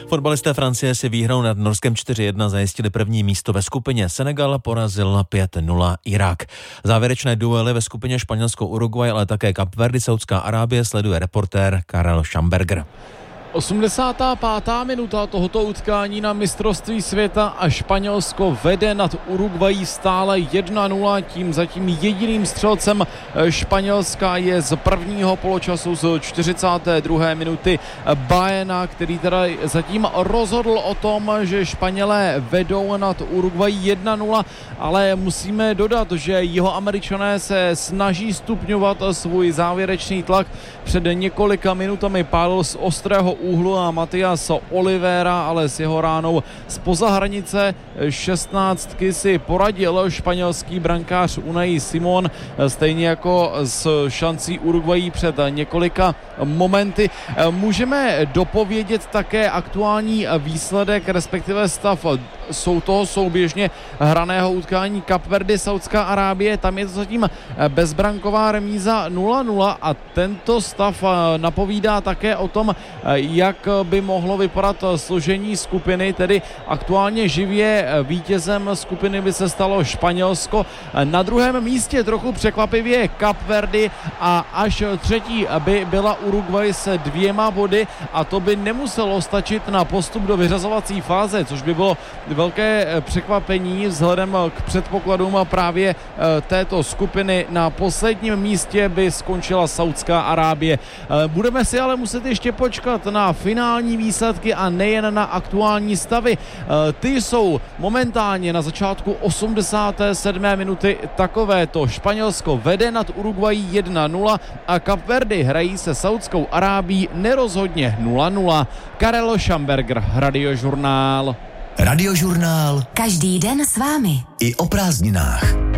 Fotbalisté Francie si výhrou nad Norskem 4-1 zajistili první místo ve skupině. Senegal porazil 5-0 Irák. Závěrečné duely ve skupině Španělsko-Uruguay, ale také Kapverdy, Saudská Arábie sleduje reportér Karel Schamberger. 85. minuta tohoto utkání na mistrovství světa a Španělsko vede nad Uruguayí stále 1-0. Tím zatím jediným střelcem Španělska je z prvního poločasu z 42. minuty Baena, který teda zatím rozhodl o tom, že Španělé vedou nad Uruguayí 1-0, ale musíme dodat, že Jihoameričané se snaží stupňovat svůj závěrečný tlak. Před několika minutami pálil z ostrého úhlu a Matias Oliveira, ale s jeho ránou zpoza hranice 16 si poradil španělský brankář Unai Simón, stejně jako s šancí Uruguayí před několika momenty. Můžeme dopovědět také aktuální výsledek, respektive stav toho souběžně hraného utkání Kapverdy, Saudská Arábie. Tam je to zatím bezbranková remíza 0-0 a tento stav napovídá také o tom, jak by mohlo vypadat složení skupiny, tedy aktuálně živě vítězem skupiny by se stalo Španělsko. Na druhém místě trochu překvapivě Kapverdy a až třetí by byla Uruguay se 2 body a to by nemuselo stačit na postup do vyřazovací fáze, což by bylo velké překvapení vzhledem k předpokladům právě této skupiny. Na posledním místě by skončila Saudská Arábie. Budeme si ale muset ještě počkat na finální výsledky a nejen na aktuální stavy. Ty jsou momentálně na začátku 87. minuty takovéto. Španělsko vede nad Uruguayí 1-0 a Kapverdy hrají se Saudskou Arábií nerozhodně 0-0. Karel Schamberger, Radiožurnál. Radiožurnál. Každý den s vámi. I o prázdninách.